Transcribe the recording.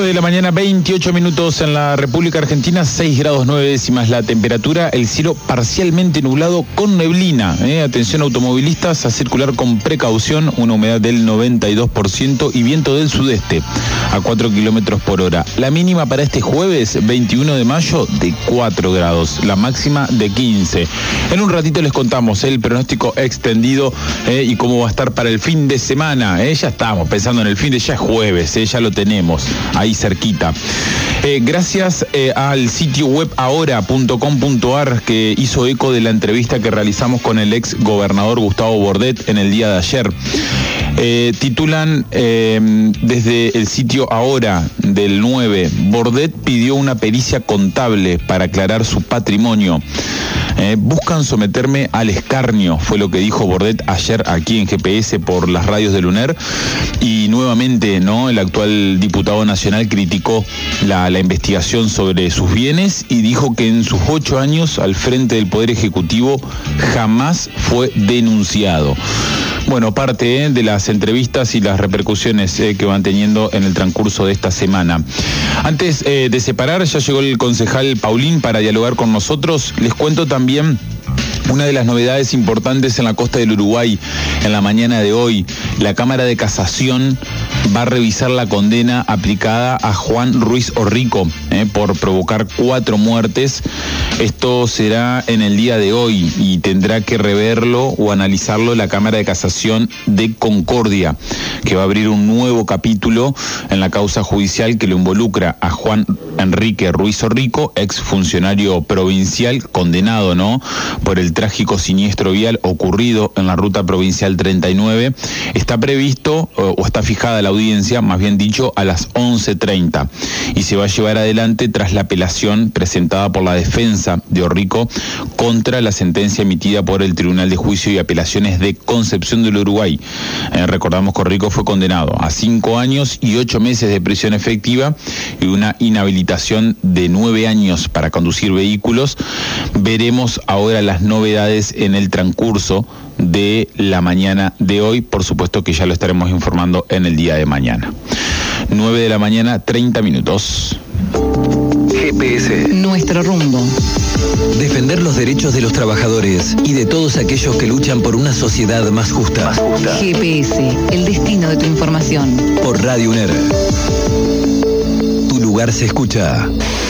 9 de la mañana, 28 minutos en la República Argentina, 6 grados 9 décimas la temperatura, el cielo parcialmente nublado con neblina. Atención automovilistas a circular con precaución, una humedad del 92% y viento del sudeste a 4 kilómetros por hora. La mínima para este jueves, 21 de mayo, de 4 grados, la máxima de 15. En un ratito les contamos el pronóstico extendido y cómo va a estar para el fin de semana. Ya estamos pensando en el fin de, ya es jueves, ya lo tenemos ahí cerquita. Gracias al sitio web ahora.com.ar que hizo eco de la entrevista que realizamos con el ex gobernador Gustavo Bordet en el día de ayer. Titulan desde el sitio Ahora del 9, Bordet pidió una pericia contable para aclarar su patrimonio. Buscan someterme al escarnio, fue lo que dijo Bordet ayer aquí en GPS por las radios de Luner, y nuevamente, ¿no?, el actual diputado nacional criticó la investigación sobre sus bienes y dijo que en sus 8 años al frente del Poder Ejecutivo jamás fue denunciado. Bueno, parte de las entrevistas y las repercusiones que van teniendo en el transcurso de esta semana. Antes de separar, ya llegó el concejal Paulín para dialogar con nosotros. Les cuento también una de las novedades importantes en la costa del Uruguay en la mañana de hoy. La Cámara de Casación va a revisar la condena aplicada a Juan Ruiz Orrico por provocar 4 muertes. Esto será en el día de hoy y tendrá que reverlo o analizarlo la Cámara de Casación de Concordia, que va a abrir un nuevo capítulo en la causa judicial que lo involucra a Juan Enrique Ruiz Orrico, ex funcionario provincial, condenado, ¿no?, por el trágico siniestro vial ocurrido en la ruta provincial 39. Está previsto, o está fijada la audiencia, más bien dicho, a las 11:30 y se va a llevar adelante tras la apelación presentada por la defensa de Orrico contra la sentencia emitida por el Tribunal de Juicio y Apelaciones de Concepción del Uruguay. Recordamos que Orrico fue condenado a 5 años y 8 meses de prisión efectiva y una inhabilitación de 9 años para conducir vehículos. Veremos ahora las novedades en el transcurso de la mañana de hoy, por supuesto que ya lo estaremos informando en el día de mañana. 9 de la mañana, 30 minutos. GPS. Nuestro rumbo. Defender los derechos de los trabajadores y de todos aquellos que luchan por una sociedad más justa. GPS, el destino de tu información. Por Radio UNER. Tu lugar se escucha.